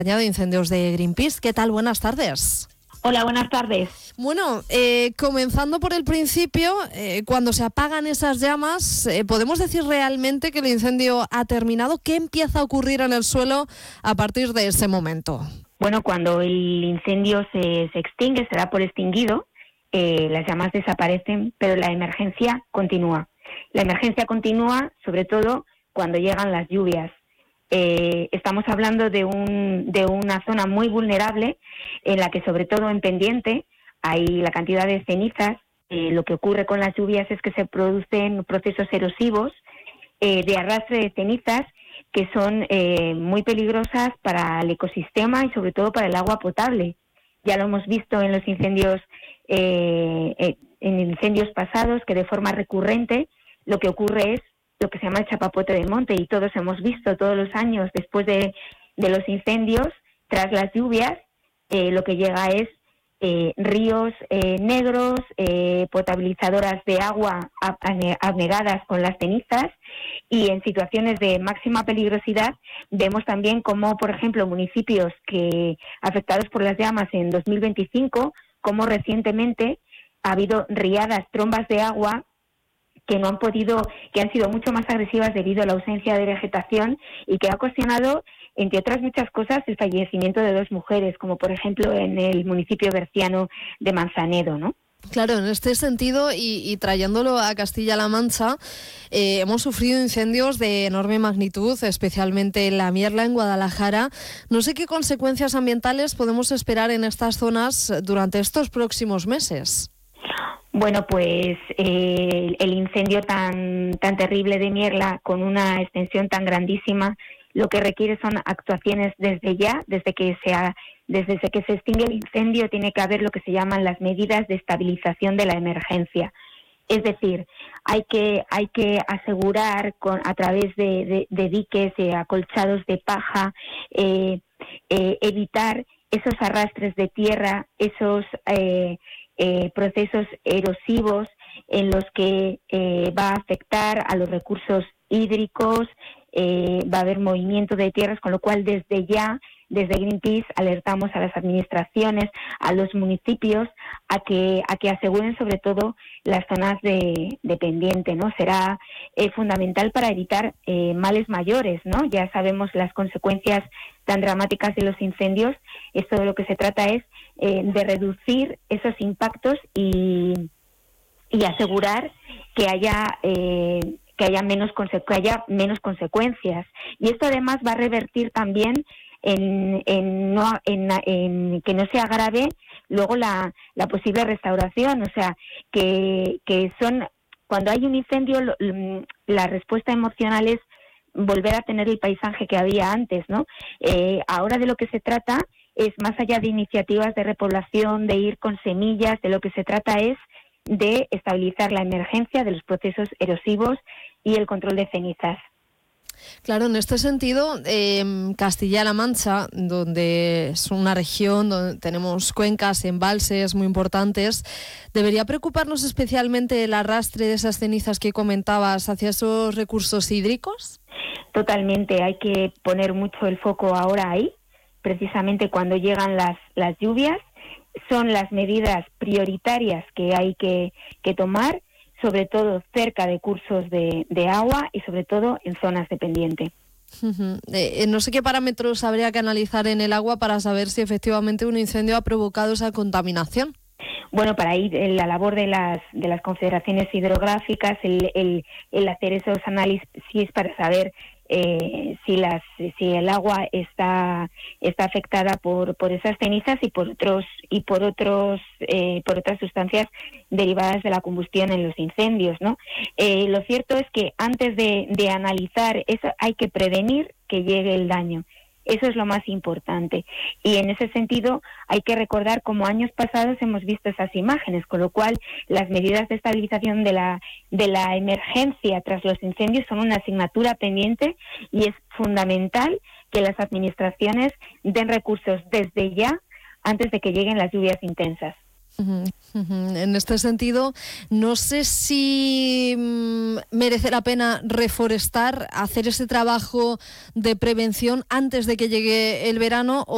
de incendios de Greenpeace. ¿Qué tal? Buenas tardes. Hola, buenas tardes. Bueno, comenzando por el principio, cuando se apagan esas llamas, ¿podemos decir realmente que el incendio ha terminado? ¿Qué empieza a ocurrir en el suelo a partir de ese momento? Bueno, cuando el incendio se extingue, se da por extinguido, las llamas desaparecen, pero la emergencia continúa. La emergencia continúa, sobre todo, cuando llegan las lluvias. Estamos hablando de una zona muy vulnerable en la que, sobre todo en pendiente, hay la cantidad de cenizas. Lo que ocurre con las lluvias es que se producen procesos erosivos de arrastre de cenizas que son muy peligrosas para el ecosistema y sobre todo para el agua potable. Ya lo hemos visto en los incendios, en incendios pasados, que de forma recurrente lo que ocurre es lo que se llama el chapapote de monte, y todos hemos visto todos los años después de los incendios, tras las lluvias, lo que llega es ríos negros, potabilizadoras de agua anegadas con las cenizas, y en situaciones de máxima peligrosidad vemos también como, por ejemplo, municipios que afectados por las llamas en 2025, como recientemente ha habido riadas, trombas de agua que han sido mucho más agresivas debido a la ausencia de vegetación, y que ha ocasionado, entre otras muchas cosas, el fallecimiento de 2 mujeres, como por ejemplo en el municipio berciano de Manzanedo, ¿no? Claro, en este sentido, y trayéndolo a Castilla-La Mancha, hemos sufrido incendios de enorme magnitud, especialmente en La Mierla, en Guadalajara. No sé qué consecuencias ambientales podemos esperar en estas zonas durante estos próximos meses. Bueno, pues el incendio tan terrible de Mierla, con una extensión tan grandísima, lo que requiere son actuaciones desde ya, desde que se extingue el incendio. Tiene que haber lo que se llaman las medidas de estabilización de la emergencia. Es decir, hay que asegurar a través de diques acolchados de paja, evitar esos arrastres de tierra, esos procesos erosivos en los que va a afectar a los recursos hídricos, va a haber movimiento de tierras, con lo cual desde Greenpeace alertamos a las administraciones, a los municipios, a que aseguren sobre todo las zonas de pendiente, ¿no? Será fundamental para evitar males mayores, ¿no? Ya sabemos las consecuencias tan dramáticas de los incendios. Esto de lo que se trata es de reducir esos impactos y asegurar que haya menos consecuencias. Y esto además va a revertir también en que no se agrave luego la posible restauración. O sea, que son, cuando hay un incendio, la respuesta emocional es volver a tener el paisaje que había antes, ¿no? Ahora de lo que se trata es, más allá de iniciativas de repoblación, de ir con semillas, de lo que se trata es de estabilizar la emergencia de los procesos erosivos y el control de cenizas. Claro, en este sentido, Castilla-La Mancha, donde es una región donde tenemos cuencas, embalses muy importantes, ¿debería preocuparnos especialmente el arrastre de esas cenizas que comentabas hacia esos recursos hídricos? Totalmente, hay que poner mucho el foco ahora ahí, precisamente cuando llegan las lluvias. Son las medidas prioritarias que hay que tomar, sobre todo cerca de cursos de agua y sobre todo en zonas de pendiente. No sé qué parámetros habría que analizar en el agua para saber si efectivamente un incendio ha provocado esa contaminación. Bueno, para ir en la labor de las confederaciones hidrográficas, el hacer esos análisis para saber si el agua está afectada por esas cenizas y por otras sustancias derivadas de la combustión en los incendios, ¿no? Lo cierto es que antes de analizar eso hay que prevenir que llegue el daño. Eso es lo más importante. Y en ese sentido hay que recordar cómo años pasados hemos visto esas imágenes, con lo cual las medidas de estabilización de la emergencia tras los incendios son una asignatura pendiente, y es fundamental que las administraciones den recursos desde ya, antes de que lleguen las lluvias intensas. En este sentido, no sé si merece la pena reforestar, hacer ese trabajo de prevención antes de que llegue el verano,